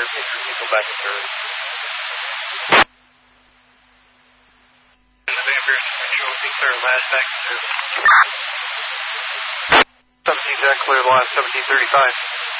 clear. Go back in service. The Van Buren Central, be clear, last back in service. 17 Jack, clear the line, 1735.